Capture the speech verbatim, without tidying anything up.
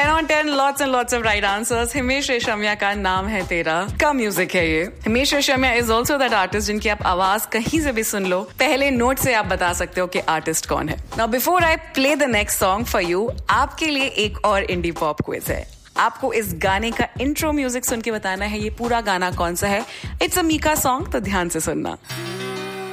ten on ten, lots and lots of right answers. Himesh Reshammiya का नाम है तेरा का म्यूजिक है ये. Himesh Reshammiya is also that artist जिनकी आप आवाज कहीं से भी सुन लो, पहले नोट से आप बता सकते हो कि आर्टिस्ट कौन है. Now before I play the next song for you, आपके लिए एक और इंडी पॉप क्विज है. आपको इस गाने का इंट्रो म्यूजिक सुन के बताना है ये पूरा गाना कौन सा है. इट्स अ मीका सॉन्ग, तो ध्यान से सुनना.